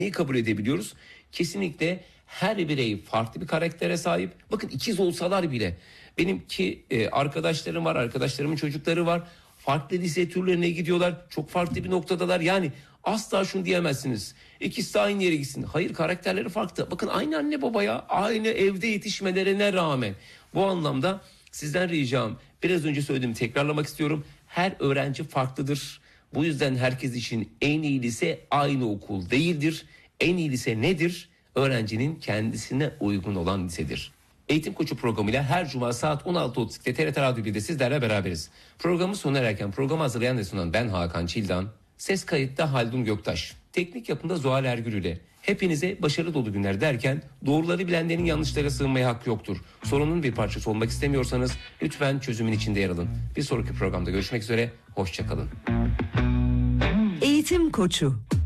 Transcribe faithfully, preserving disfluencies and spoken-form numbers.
Neyi kabul edebiliyoruz? Kesinlikle her birey farklı bir karaktere sahip. Bakın ikiz olsalar bile. Benimki e, arkadaşlarım var, arkadaşlarımın çocukları var. Farklı lise türlerine gidiyorlar. Çok farklı bir noktadalar. Yani asla şunu diyemezsiniz. İkisi de aynı yere gitsin. Hayır, karakterleri farklı. Bakın aynı anne babaya, aynı evde yetişmelerine rağmen. Bu anlamda sizden ricam, biraz önce söylediğimi tekrarlamak istiyorum. Her öğrenci farklıdır. Bu yüzden herkes için en iyi lise aynı okul değildir. En iyi lise nedir? Öğrencinin kendisine uygun olan lisedir. Eğitim Koçu programıyla her cuma saat on altı otuz ikide T R T Radyo birde sizlerle beraberiz. Programı sona ererken programı hazırlayan ve sunan ben Hakan Çildan. Ses kayıtta Haldun Göktaş. Teknik yapımda Zuhal Ergül ile. Hepinize başarı dolu günler derken doğruları bilenlerin yanlışlara sığınmaya hakkı yoktur. Sorunun bir parçası olmak istemiyorsanız lütfen çözümün içinde yer alın. Bir sonraki programda görüşmek üzere. Hoşça kalın. Eğitim Koçu.